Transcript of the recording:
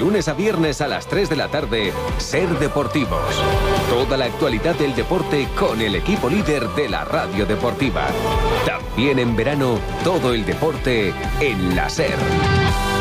lunes a viernes a las 3 de la tarde, Ser Deportivos. Toda la actualidad del deporte con el equipo líder de la radio deportiva. También en verano, todo el deporte en la Ser.